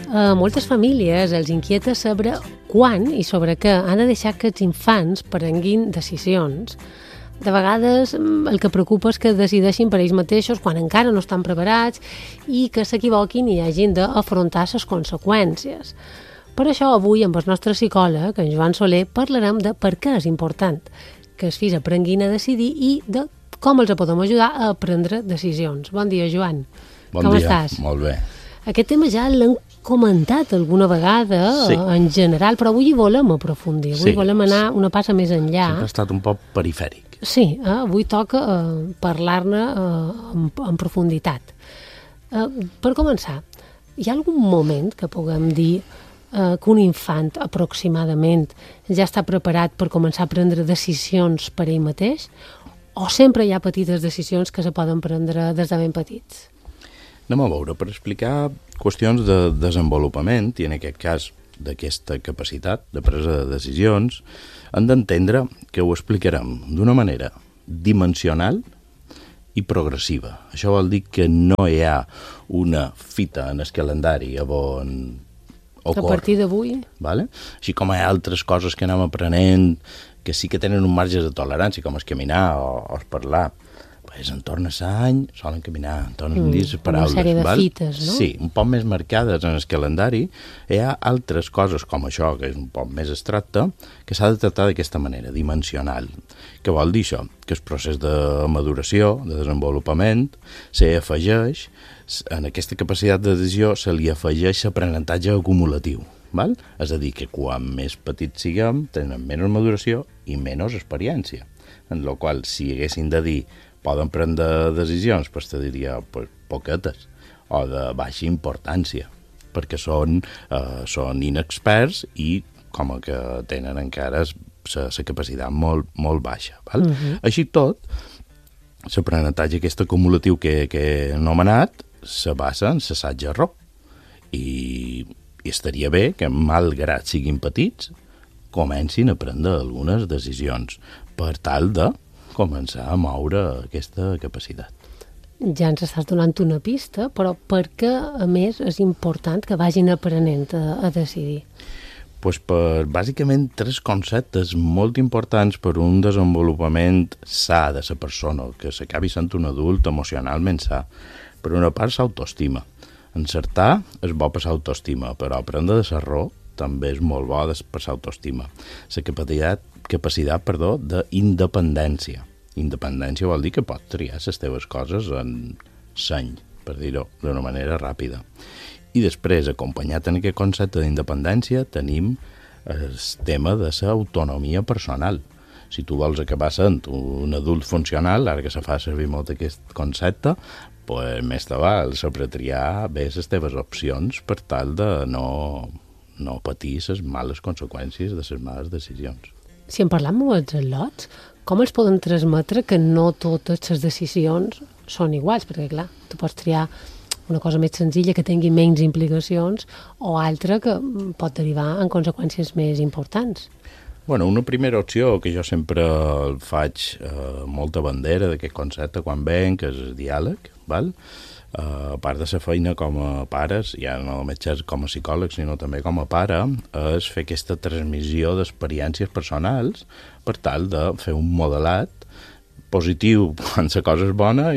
A moltes famílies els inquieta saber quan i sobre què han de deixar que els infants prenguin decisions. De vegades el que preocupa és que decideixin per ells mateixos quan encara no estan preparats i que s'equivoquin i hagin d'afrontar les conseqüències. Per això avui amb el nostre psicòleg, en Joan Soler, parlarem de per què és important que els fills aprenguin a decidir i de com els podem ajudar a prendre decisions. Bon dia, Joan. Bon com dia, estàs? Molt bé. Aquest tema ja l'hem comentat alguna vegada, sí, en general, però avui hi volem aprofundir, avui volem anar una passa més enllà. Sempre ha estat un poc perifèric. Sí, avui toca parlar-ne en profunditat. Per començar, hi ha algun moment que puguem dir que un infant aproximadament ja està preparat per començar a prendre decisions per ell mateix? O sempre hi ha petites decisions que se poden prendre des de ben petits? Anem a veure, per explicar qüestions de desenvolupament, i en aquest cas d'aquesta capacitat de presa de decisions, hem d'entendre que ho explicarem d'una manera dimensional i progressiva. Això vol dir que no hi ha una fita en el calendari on ocorre. A partir d'avui? Vale? Així com hi ha altres coses que anem aprenent que sí que tenen un marge de tolerància, com és caminar o és parlar. Pues, en torn a l'any solen caminar, en torn a dir les paraules. Una sèrie de fites, no? Sí, un poc més marcades en el calendari. Hi ha altres coses com això, que és un poc més abstracte, que s'ha de tractar d'aquesta manera, dimensional. Què vol dir això? Que el procés de maduració, de desenvolupament, s'afegeix, en aquesta capacitat de decisió se li afegeix l'aprenentatge acumulatiu. Val? És a dir, que quan més petits siguem, tenen menys maduració i menys experiència. En la qual, si haguessin de dir poden prendre decisions, doncs te diria poquetes, o de baixa importància, perquè són inexperts i com que tenen encara la capacitat molt baixa. Val? Així tot, l'aprenentatge aquest acumulatiu que he anomenat se basa en l'assaig i error. I estaria bé que, malgrat siguin petits, comencin a prendre algunes decisions per tal de començar a moure aquesta capacitat. Ja ens estàs donant una pista, però per què, a més, és important que vagin aprenent a decidir? Pues per, bàsicament, tres conceptes molt importants per un desenvolupament sa de la persona, que s'acabi sent un adult emocionalment sa. Per una part, l'autoestima. Encertar és bo per l'autoestima, però aprendre de l'error també és molt bo per l'autoestima. La capacitat d'independència. Independència vol dir que pots triar les teves coses en seny, per dir-ho d'una manera ràpida. I després, acompanyat en aquest concepte d'independència, tenim el tema de l'autonomia personal. Si tu vols acabar sent un adult funcional, ara que se fa servir molt aquest concepte, pues, més te val saber triar bé les teves opcions per tal de no patir les males conseqüències de les males decisions. Si en parlam amb els al·lots, com els poden transmetre que no totes les decisions són iguals? Perquè, clar, tu pots triar una cosa més senzilla que tingui menys implicacions o altra que pot derivar en conseqüències més importants. Bueno, una primera opció que jo sempre faig molta bandera d'aquest concepte quan venc, que és el diàleg, val? A part de la feina com a pares, ja no només com a psicòleg, sinó també com a pare, és fer aquesta transmissió d'experiències personals per tal de fer un modelat positiu quan la cosa és bona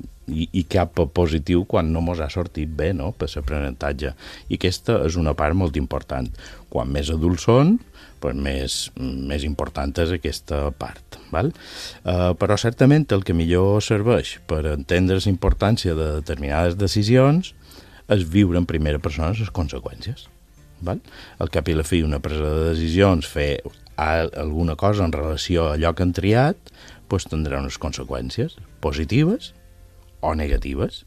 i cap positiu quan no mos ha sortit bé, no?, per l'aprenentatge. I aquesta és una part molt important. Quan més adults són, doncs més important és aquesta part. Val? Però certament el que millor serveix per entendre la importància de determinades decisions és viure en primera persona les conseqüències. Val? Al cap i la fi, una presa de decisions, fer alguna cosa en relació a allò que han triat, doncs tindrà unes conseqüències positives o negatives.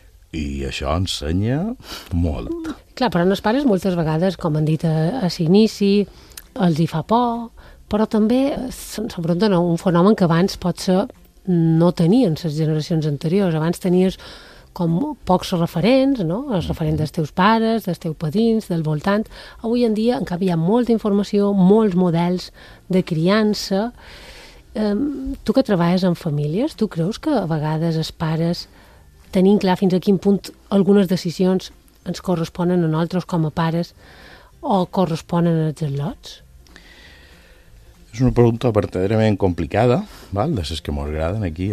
I això ensenya molt. Clar, però els pares moltes vegades, com han dit a l'inici, els hi fa por, però també s'enfronten a un fenomen que abans potser no tenien les generacions anteriors. Abans tenies com pocs referents, no? Els referents dels teus pares, dels teus padrins, del voltant. Avui en dia, en canvi, hi ha molta informació, molts models de criança. Tu que treballes en famílies, tu creus que a vegades els pares, tenint clar fins a quin punt algunes decisions ens corresponen a nosaltres com a pares o corresponen als al·lots? És una pregunta verdaderament complicada, val? De les que m'agraden aquí,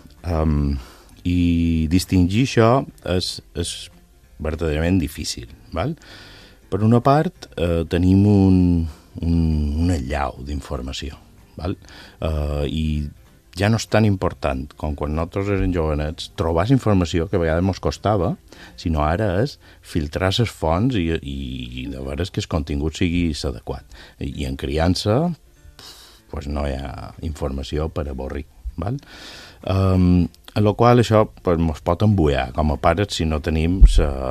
i distingir això és verdaderament difícil. Val? Per una part, tenim un allau d'informació, val? I ja no és tan important com quan nosaltres érem jovenets trobar informació que a vegades ens costava, sinó ara és filtrar les fonts i de veure que el contingut sigui adequat. I en criança pues no hi ha informació per avorrir. Val? En la qual això ens pot embuiar com a pares si no tenim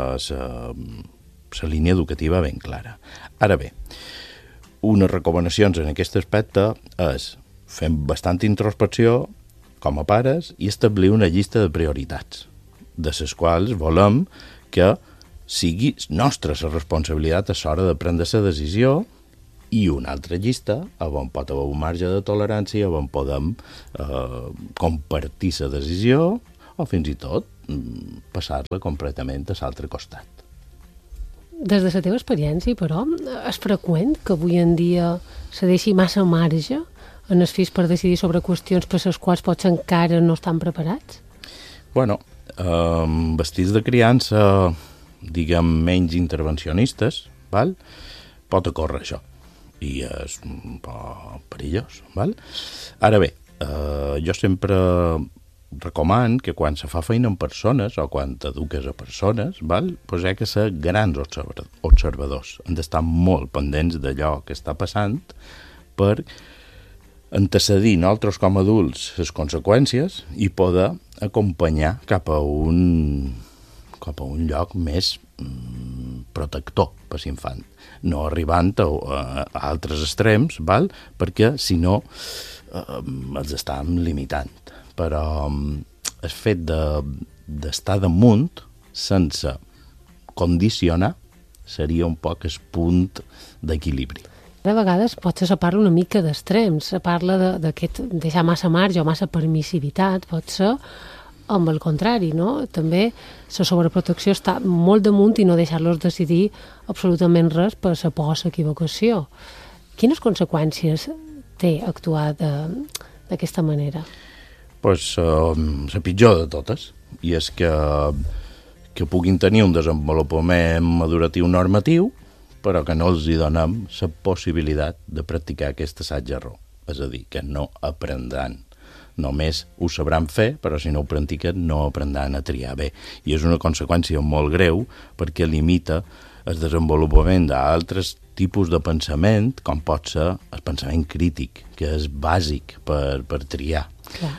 la línia educativa ben clara. Ara bé, unes recomanacions en aquest aspecte és fer bastant introspecció com a pares i establir una llista de prioritats, de les quals volem que sigui nostra la responsabilitat a l'hora de prendre la decisió, i una altra llista on pot haver un marge de tolerància, on podem compartir la decisió o fins i tot passar-la completament a l'altre costat. Des de la teva experiència, però, és freqüent que avui en dia se deixi massa marge en els fills per decidir sobre qüestions per les quals potser encara no estan preparats? Bueno, vestits de criança, diguem, menys intervencionistes, val? Pot ocórrer això. I és un poc perillós. Val? Ara bé, jo sempre recoman que quan se fa feina amb persones o quan t'eduques a persones, val? Pues hi ha que ser grans observadors. Han d'estar molt pendents d'allò que està passant per antecedir nosaltres com a adults les conseqüències i poder acompanyar cap a un lloc més protector per l'infant, no arribant a altres extrems, val? Perquè si no els estàvem limitant. Però el fet d'estar damunt sense condicionar seria un poc el punt d'equilibri. De vegades potser se parla una mica d'extrems, se parla d'aquest deixar massa marge o massa permissivitat, potser amb el contrari, no? També la sobreprotecció està molt damunt i no deixar-los decidir absolutament res per la por a l'equivocació. Quines conseqüències té actuar d'aquesta manera? Pues la pitjor de totes, i és que puguin tenir un desenvolupament maduratiu normatiu, però que no els hi donem la possibilitat de practicar aquest assaig-error. És a dir, que no aprendran. Només ho sabran fer, però si no ho practiquen no aprendran a triar bé. I és una conseqüència molt greu perquè limita el desenvolupament d'altres tipus de pensament, com pot ser el pensament crític, que és bàsic per triar.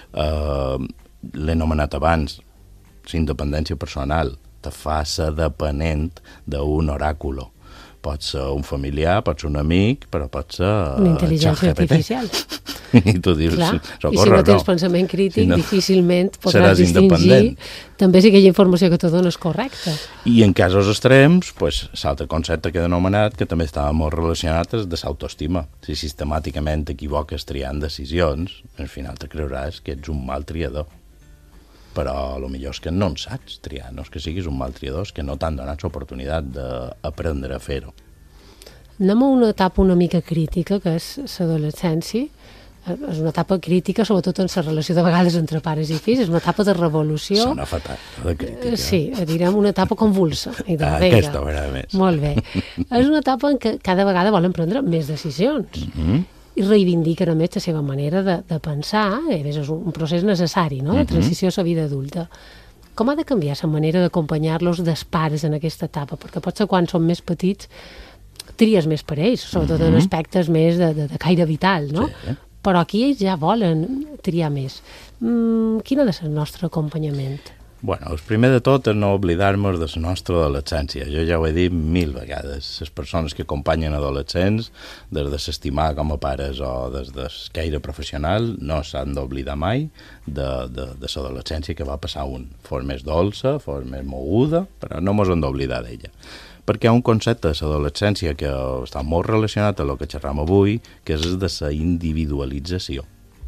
L'he anomenat abans, la independència personal te fa ser dependent d'un oràculo. Pot ser un familiar, pot ser un amic, però pot ser una intel·ligència artificial. I tu dius, socorro, i si no tens pensament crític, si no, difícilment podràs distingir també si aquella informació que te dones és correcta. I en casos extrems, pues, l'altre concepte que he anomenat, que també estava molt relacionat, és de l'autoestima. Si sistemàticament t'equivoques triant decisions, al final te creuràs que ets un mal triador. Però el millor és que no en saps triar, no és que siguis un mal triador, és que no t'han donat l'oportunitat d'aprendre a fer-ho. Anem a una etapa una mica crítica, que és l'adolescència. És una etapa crítica, sobretot en la relació de vegades entre pares i fills, és una etapa de revolució. Sona fatal, de crítica. Sí, direm una etapa convulsa. Aquesta vera més. Molt bé. És una etapa en què cada vegada volen prendre més decisions. I reivindiquen a més la seva manera de pensar, és un procés necessari, no?, de transició a la vida adulta. Com ha de canviar la manera d'acompanyar-los dels pares en aquesta etapa? Perquè potser quan són més petits tries més per ells, sobretot en aspectes més de caire vital, no? Sí. Però aquí ells ja volen triar més. Quin ha de ser el nostre acompanyament? Bueno, el primer de tot és no oblidar-nos de la nostra adolescència. Jo ja ho he dit 1000 vegades. Les persones que acompanyen adolescents, des de s'estimar com a pares o des del caire professional, no s'han d'oblidar mai de l'adolescència que va passar un. Fos més dolça, fos més moguda, però no mos hem d'oblidar d'ella. Perquè hi ha un concepte de l'adolescència que està molt relacionat amb el que xerram avui, que és de la individualització.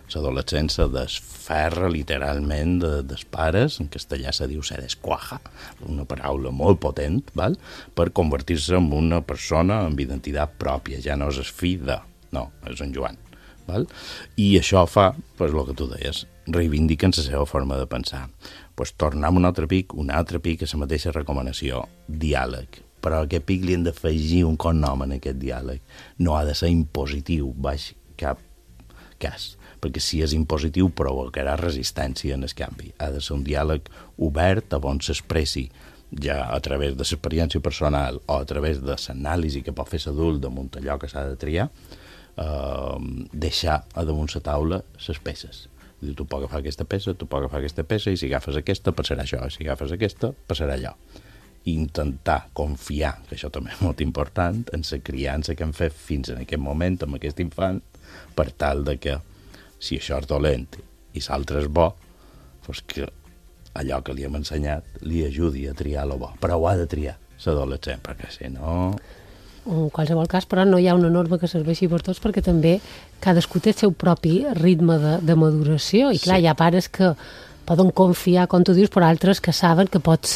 L'adolescent se desferra literalment dels pares, en castellà se diu se desquaja, una paraula molt potent, val? Per convertir-se en una persona amb identitat pròpia, ja no és el fill de, no, és en Joan. Val? I això fa, pues, el que tu deies, reivindiquen la seva forma de pensar. Pues, tornem un altre pic a la mateixa recomanació, diàleg. Però a aquest pic li hem d'afegir un cognom en aquest diàleg. No ha de ser impositiu, baix cap cas, perquè si és impositiu provocarà resistència en el canvi. Ha de ser un diàleg obert on s'expressi ja a través de l'experiència personal o a través de l'anàlisi que pot fer l'adult damunt allò que s'ha de triar, deixar a damunt la taula les peces. Diu, tu pots agafar aquesta peça, tu pots agafar aquesta peça, i si agafes aquesta passarà això, i si agafes aquesta passarà allò. Intentar confiar, que això també és molt important, en la criança que hem fet fins en aquest moment amb aquest infant, per tal de que si això és dolent i l'altre és bo, doncs que allò que li hem ensenyat li ajudi a triar el bo. Però ho ha de triar l'adolescent, perquè si no... En qualsevol cas, però, no hi ha una norma que serveixi per tots, perquè també cadascú té el seu propi ritme de maduració, i clar, sí. Hi ha pares que poden confiar, com tu dius, però altres que saben que pots